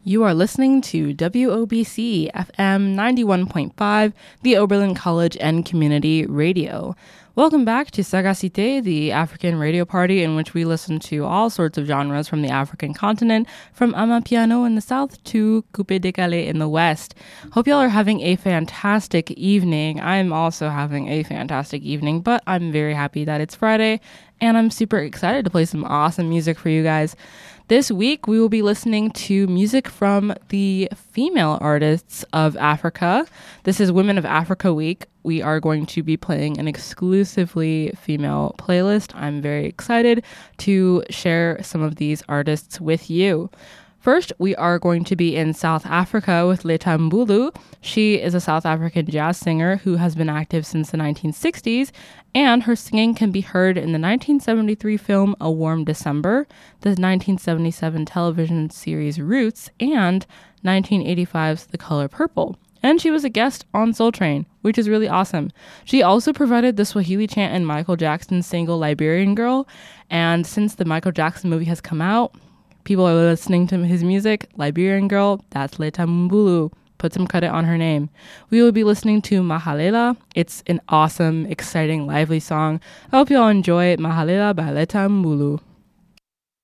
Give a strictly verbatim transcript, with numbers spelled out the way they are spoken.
You are listening to W O B C F M ninety-one point five, the Oberlin College and Community Radio. Welcome back to Sagacité, the African radio party in which we listen to all sorts of genres from the African continent, from Amapiano in the south to Coupé Décalé in the west. Hope y'all are having a fantastic evening. I'm also having a fantastic evening, but I'm very happy that it's Friday, and I'm super excited to play some awesome music for you guys. This week, we will be listening to music from the female artists of Africa. This is Women of Africa Week. We are going to be playing an exclusively female playlist. I'm very excited to share some of these artists with you. First, we are going to be in South Africa with Letta Mbulu. She is a South African jazz singer who has been active since the nineteen sixties, and her singing can be heard in the nineteen seventy-three film A Warm December, the nineteen seventy-seven television series Roots, and nineteen eighty-five's The Color Purple. And she was a guest on Soul Train, which is really awesome. She also provided the Swahili chant in Michael Jackson's single Liberian Girl, and since the Michael Jackson movie has come out, people are listening to his music. Liberian Girl, that's Letta Mbulu. Put some credit on her name. We will be listening to Mahalela. It's an awesome, exciting, lively song. I hope you all enjoy Mahalela by Letta Mbulu.